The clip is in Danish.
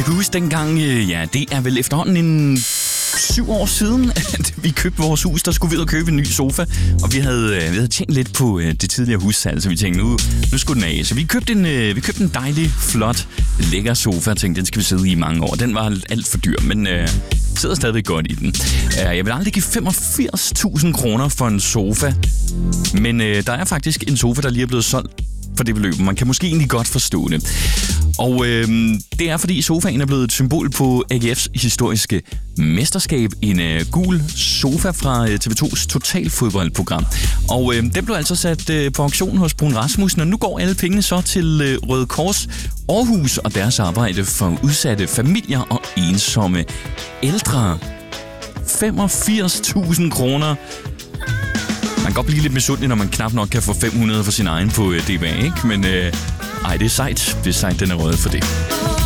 kan huske dengang, det er vel efterhånden en 7 år siden, at vi købte vores hus. Der skulle vi ud og købe en ny sofa, og vi havde tjent lidt på det tidligere hussalg, så vi tænkte, nu skulle den af. Så vi købte en dejlig, flot, lækker sofa, og tænkte, den skal vi sidde i mange år. Den var alt for dyr, men sidder stadigvæk godt i den. Jeg vil aldrig give 85.000 kroner for en sofa, men der er faktisk en sofa, der lige er blevet solgt for det beløb. Man kan måske egentlig godt forstå det. Og det er, fordi sofaen er blevet et symbol på AGF's historiske mesterskab. En gul sofa fra TV2's Totalfodboldprogram. Og den blev altså sat på auktion hos Brun Rasmussen, og nu går alle pengene så til Røde Kors Aarhus og deres arbejde for udsatte familier og ensomme ældre. 85.000 kroner. Man kan godt blive lidt misundelig, når man knap nok kan få 500 for sin egen på DBA, ikke? Men det er sejt. Det er sejt, den er røget for det.